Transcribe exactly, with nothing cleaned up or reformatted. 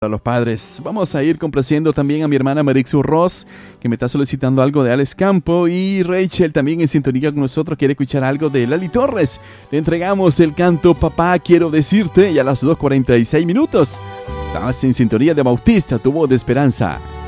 A los padres. Vamos a ir complaciendo también a mi hermana Marixu Ross, que me está solicitando algo de Alex Campo, y Rachel también en sintonía con nosotros, quiere escuchar algo de Lali Torres. Le entregamos el canto Papá Quiero Decirte, y a las dos cuarenta y seis minutos estás en sintonía de Bautista, tu voz de esperanza.